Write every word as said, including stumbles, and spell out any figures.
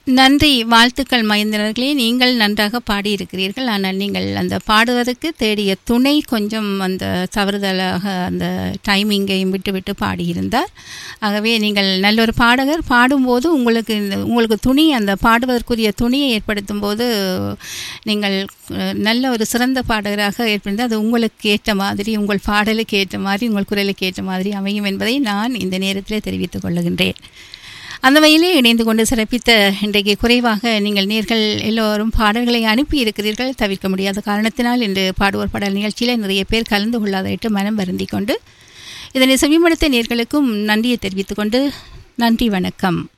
நன்றி, வாழ்த்துக்கள் மகேந்திரர்களே. நீங்கள் நன்றாக பாடியிருக்கிறீர்கள். ஆனால் நீங்கள் அந்த பாடுவதற்கு தேடிய துணை கொஞ்சம் அந்த தவறுதலாக அந்த டைமிங்கையும் விட்டு விட்டு பாடியிருந்தார். ஆகவே நீங்கள் நல்ல ஒரு பாடகர். பாடும்போது உங்களுக்கு இந்த உங்களுக்கு துணி அந்த பாடுவதற்குரிய துணியை ஏற்படுத்தும் போது நீங்கள் நல்ல ஒரு சிறந்த பாடகராக ஏற்படுத்தி அது உங்களுக்கு ஏற்ற மாதிரி, உங்கள் பாடலுக்கு ஏற்ற மாதிரி, உங்கள் குரலுக்கு ஏற்ற மாதிரி அமையும் என்பதை நான் இந்த நேரத்தில் தெரிவித்துக் கொள்ளுகின்றேன். அந்த வகையிலே இணைந்து கொண்டு சிறப்பித்த இன்றைக்கு குறைவாக நீங்கள் நேர்கள் எல்லோரும் பாடல்களை அனுப்பி இருக்கிறீர்கள். தவிர்க்க முடியாத காரணத்தினால் இன்று பாடுவோர் பாடல் நிகழ்ச்சியில் நிறைய பேர் கலந்து கொள்ளாதட்டு மனம் வருந்தி கொண்டு இதனை செவிமடுத்த நேர்களுக்கும் நன்றியை தெரிவித்துக் கொண்டு நன்றி, வணக்கம்.